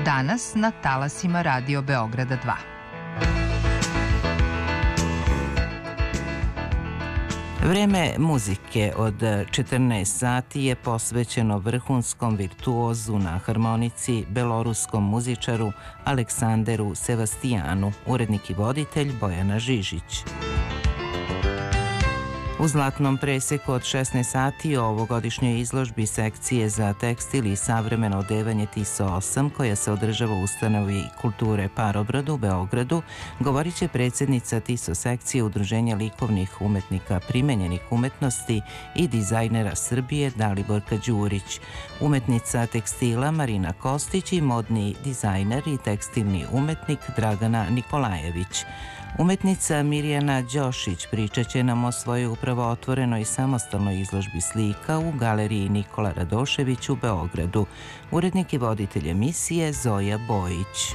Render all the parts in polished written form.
Danas na talasima Radio Beograda 2. Vreme muzike od 14 sati je posvećeno vrhunskom virtuozu na harmonici, beloruskom muzičaru Aleksanderu Sevastijanu, urednik i voditelj Bojana Žižić. U zlatnom preseku od 16 sati o ovogodišnjoj izložbi sekcije za tekstil i savremeno odevanje TISO 8, koja se održava u ustanovi kulture Parobrod u Beogradu, govorit će predsjednica TISO sekcije Udruženja likovnih umetnika primenjenih umetnosti i dizajnera Srbije Daliborka Đurić, umetnica tekstila Marina Kostić i modni dizajner i tekstilni umetnik Dragana Nikolajević. Umetnica Mirjana Đošić pričat će nam o svojoj upravo otvorenoj samostalnoj izložbi slika u galeriji Nikola Radošević u Beogradu. Urednik i voditelj emisije Zoja Bojić.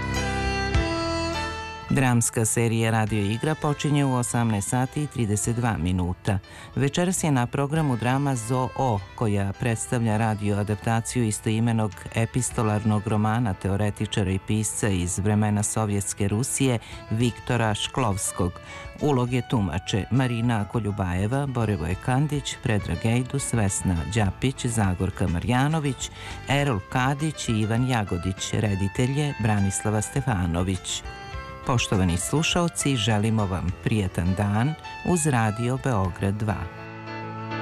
Dramska serija Radio igra počinje u 18 sati i 32 minuta. Večeras je na programu drama Zoo, koja predstavlja radio adaptaciju istoimenog epistolarnog romana teoretičara i pisca iz vremena Sovjetske Rusije Viktora Šklovskog. Uloge tumače Marina Koljubajeva, Borivoje Kandić, Predrag Ejdus, Vesna Đapić, Zagorka Marjanović, Erol Kadić i Ivan Jagodić. Reditelj je Branislava Stefanović. Poštovani slušaoci, želimo vam prijatan dan uz Radio Beograd 2.